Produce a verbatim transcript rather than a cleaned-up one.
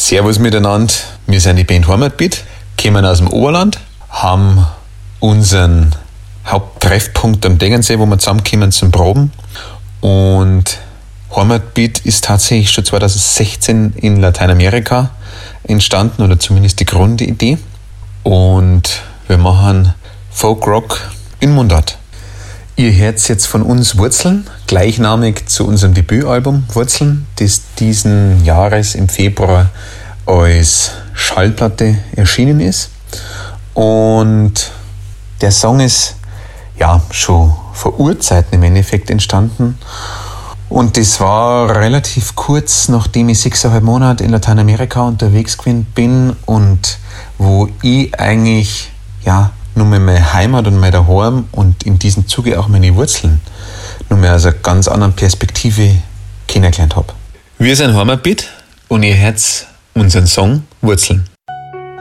Servus miteinander, wir sind die Band Heimatbeat, kommen aus dem Oberland, haben unseren Haupttreffpunkt am Degernsee, wo wir zusammenkommen zum Proben. Und Heimatbeat ist tatsächlich schon zweitausendsechzehn in Lateinamerika entstanden, oder zumindest die Grundidee. Und wir machen Folk-Rock in Mundart. Ihr hört jetzt von uns Wurzeln, gleichnamig zu unserem Debütalbum Wurzeln, das diesen Jahres im Februar als Schallplatte erschienen ist. Und der Song ist ja schon vor Urzeiten im Endeffekt entstanden. Und das war relativ kurz, nachdem ich sechseinhalb Monate in Lateinamerika unterwegs gewesen bin und wo ich eigentlich ja nur mehr meine Heimat und mein Daheim und in diesem Zuge auch meine Wurzeln nur mehr aus einer ganz anderen Perspektive kennengelernt habe. Wir sind Heimatbeat und ihr hört unseren Song Wurzeln.